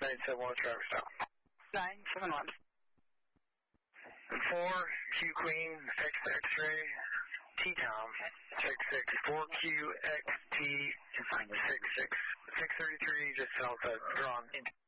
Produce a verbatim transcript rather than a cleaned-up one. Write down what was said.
nine seven one, traffic stop. nine seven one. four, Q Queen, X X-ray, T-Tom, six six, four Q X T, six six, six thirty-three, just south of Drawn.